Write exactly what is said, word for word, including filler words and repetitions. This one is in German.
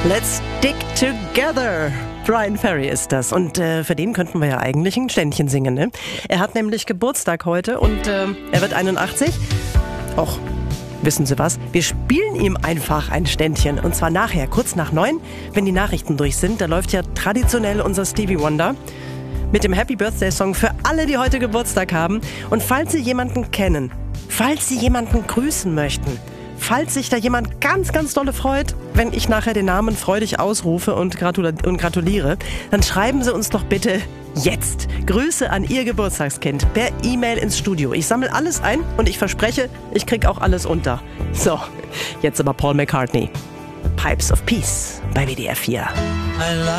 Let's stick together. Bryan Ferry ist das. Und äh, für den könnten wir ja eigentlich ein Ständchen singen, ne? Er hat nämlich Geburtstag heute und äh, er wird einundachtzig. Och, wissen Sie was? Wir spielen ihm einfach ein Ständchen. Und zwar nachher, kurz nach neun, wenn die Nachrichten durch sind. Da läuft ja traditionell unser Stevie Wonder mit dem Happy Birthday Song für alle, die heute Geburtstag haben. Und falls Sie jemanden kennen, falls Sie jemanden grüßen möchten, falls sich da jemand ganz, ganz dolle freut, wenn ich nachher den Namen freudig ausrufe und, gratula- und gratuliere, dann schreiben Sie uns doch bitte jetzt Grüße an Ihr Geburtstagskind per E-Mail ins Studio. Ich sammle alles ein und ich verspreche, ich krieg auch alles unter. So, jetzt aber Paul McCartney. Pipes of Peace bei W D R vier.